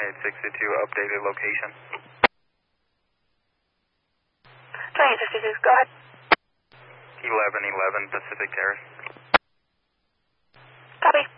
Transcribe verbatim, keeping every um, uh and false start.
twenty-eight sixty-two, updated location. twenty-eight sixty-two, go ahead. eleven eleven Pacific Terrace. Copy.